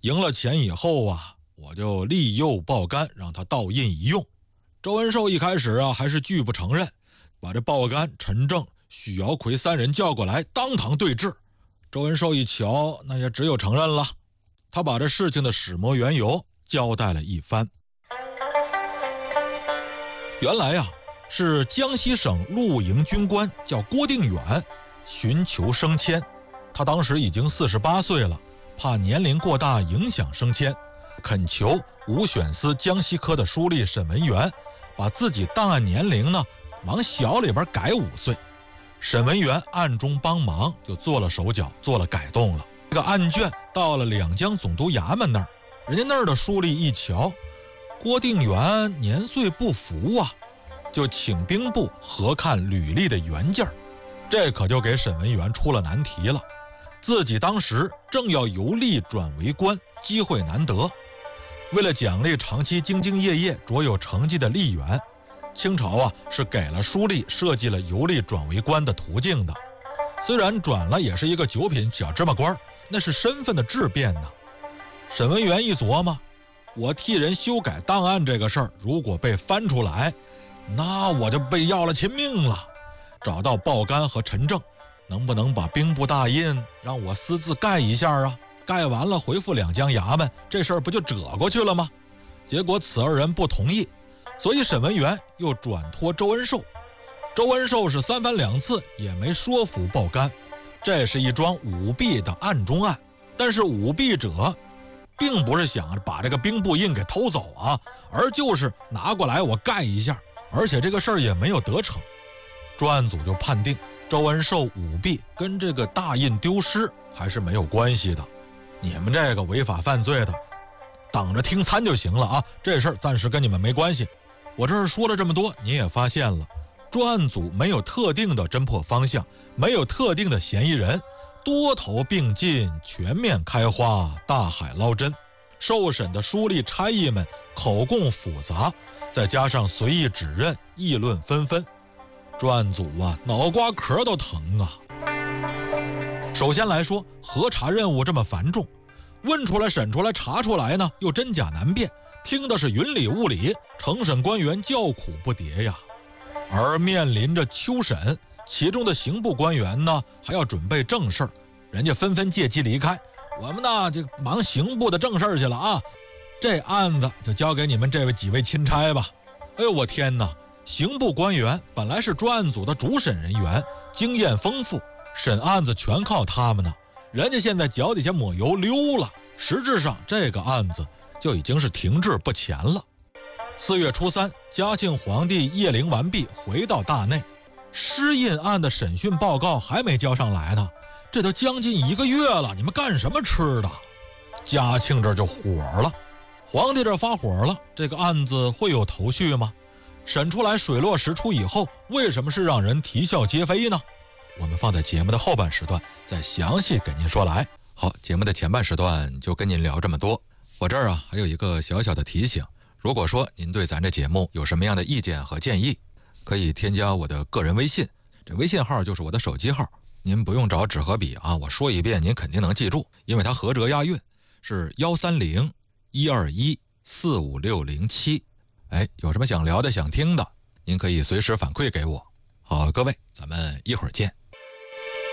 赢了钱以后啊，我就利诱报干，让他倒印一用。周文寿一开始啊还是拒不承认，把这报干、陈正、许尧奎三人叫过来当堂对质。周文寿一瞧，那也只有承认了。他把这事情的始末缘由交代了一番。原来啊，是江西省陆营军官叫郭定远，寻求升迁。他当时已经48岁了，怕年龄过大影响升迁，恳求五选司江西科的书吏沈文元把自己档案年龄呢往小里边改5岁。沈文元暗中帮忙，就做了手脚，做了改动了。这个案卷到了两江总督衙门那儿，人家那儿的书吏一瞧，郭定元年岁不符啊，就请兵部核看履历的原件。这可就给沈文元出了难题了。自己当时正要由吏转为官，机会难得。为了奖励长期兢兢业业、卓有成绩的吏员，清朝啊是给了书吏设计了由吏转为官的途径的。虽然转了也是一个9品小芝麻官，那是身份的质变呢。沈文元一琢磨，我替人修改档案这个事儿，如果被翻出来，那我就被要了亲命了。找到报干和陈正，能不能把兵部大印让我私自盖一下啊？盖完了回复两江衙门，这事儿不就折过去了吗？结果此二人不同意，所以沈文元又转托周文寿。周文寿是3番2次也没说服报干。这是一桩舞弊的案中案，但是舞弊者并不是想把这个兵部印给偷走啊，而就是拿过来我盖一下，而且这个事儿也没有得逞。专案组就判定周文寿舞弊跟这个大印丢失还是没有关系的，你们这个违法犯罪的等着听参就行了啊，这事儿暂时跟你们没关系。我这儿说了这么多，你也发现了，专案组没有特定的侦破方向，没有特定的嫌疑人，多头并进，全面开花，大海捞针。受审的书吏差役们口供复杂，再加上随意指认，议论纷纷，专案组啊脑瓜壳都疼啊。首先来说，核查任务这么繁重，问出来审出来查出来呢又真假难辨，听的是云里雾里，承审官员叫苦不迭呀。而面临着秋审，其中的刑部官员呢还要准备正事儿，人家纷纷借机离开，我们呢就忙刑部的正事儿去了啊，这案子就交给你们这几位钦差吧。哎呦我天哪，刑部官员本来是专案组的主审人员，经验丰富，审案子全靠他们呢，人家现在脚底下抹油溜了，实质上这个案子就已经是停滞不前了。4月初3，嘉庆皇帝谒陵完毕，回到大内，失印案的审讯报告还没交上来呢，这都将近1个月了，你们干什么吃的？嘉庆这就火了，皇帝这发火了，这个案子会有头绪吗？审出来水落石出以后，为什么是让人啼笑皆非呢？我们放在节目的后半时段再详细给您说来。好，节目的前半时段就跟您聊这么多。我这儿啊还有一个小小的提醒，如果说您对咱这节目有什么样的意见和建议，可以添加我的个人微信，这微信号就是我的手机号，您不用找纸和笔啊，我说一遍您肯定能记住，因为它合辙押韵，是130-121-45607。有什么想聊的想听的，您可以随时反馈给我。好，各位，咱们一会儿见。